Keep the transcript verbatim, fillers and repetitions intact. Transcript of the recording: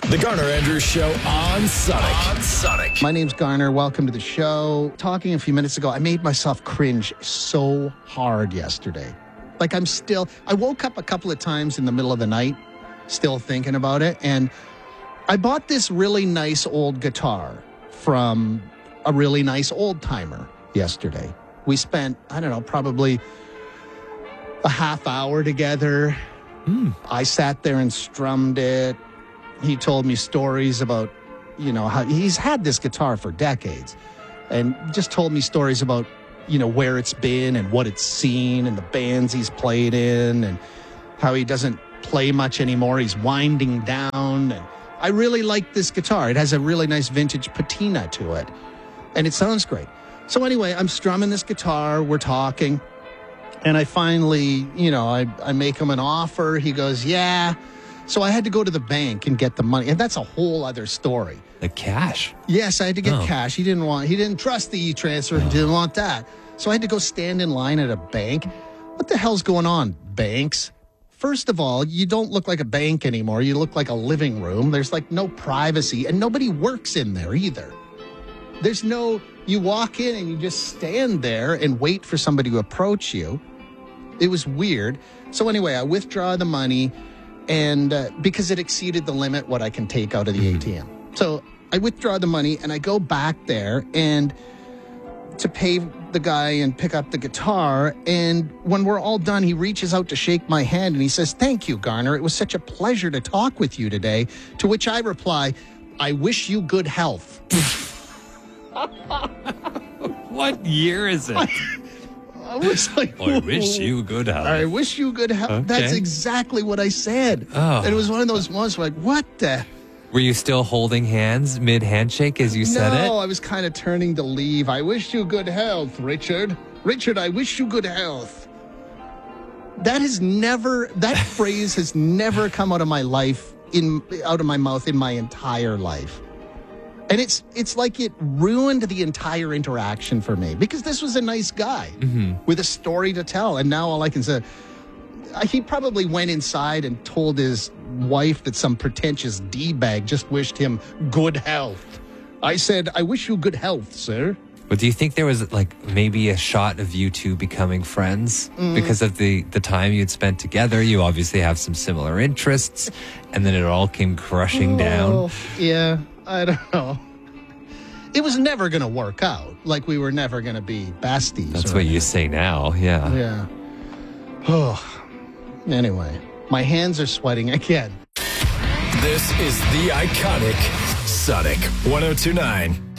The Garner Andrews Show on Sonic. On Sonic. My name's Garner. Welcome to the show. Talking a few minutes ago, I made myself cringe so hard yesterday. Like I'm still, I woke up a couple of times in the middle of the night, still thinking about it. And I bought this really nice old guitar from a really nice old timer yesterday. We spent, I don't know, probably a half hour together. Mm. I sat there and strummed it. He told me stories about, you know, how he's had this guitar for decades and just told me stories about, you know, where it's been and what it's seen and the bands he's played in and how he doesn't play much anymore. He's winding down. And I really like this guitar. It has a really nice vintage patina to it and it sounds great. So anyway, I'm strumming this guitar. We're talking and I finally, you know, I, I make him an offer. He goes, yeah. So I had to go to the bank and get the money. And that's a whole other story. The cash? Yes, I had to get oh. cash. He didn't want, he didn't trust the e-transfer. He didn't want that. So I had to go stand in line at a bank. What the hell's going on, banks? First of all, you don't look like a bank anymore. You look like a living room. There's like no privacy and nobody works in there either. There's no, you walk in and you just stand there and wait for somebody to approach you. It was weird. So anyway, I withdraw the money. And uh, because it exceeded the limit, what I can take out of the mm-hmm. A T M. So I withdraw the money and I go back there and to pay the guy and pick up the guitar. And when we're all done, he reaches out to shake my hand and he says, thank you, Garner. It was such a pleasure to talk with you today. To which I reply, I wish you good health. What year is it? I, I was like, I wish you good health. I wish you good health. Okay. That's exactly what I said. Oh. And it was one of those ones where like, what the? Were you still holding hands mid-handshake as you said it? No, I was kind of turning to leave. I wish you good health, Richard. Richard, I wish you good health. That has never, that phrase has never come out of my life, in out of my mouth in my entire life. And it's it's like it ruined the entire interaction for me because this was a nice guy mm-hmm. with a story to tell. And now all I can say, he probably went inside and told his wife that some pretentious D-bag just wished him good health. I said, I wish you good health, sir. But do you think there was like maybe a shot of you two becoming friends mm. because of the, the time you'd spent together? You obviously have some similar interests and then it all came crushing oh, down. Yeah, I don't know. It was never going to work out. Like we were never going to be besties. That's what anything. You say now. Yeah. Yeah. Oh. Anyway, my hands are sweating again. This is the iconic Sonic one oh two point nine.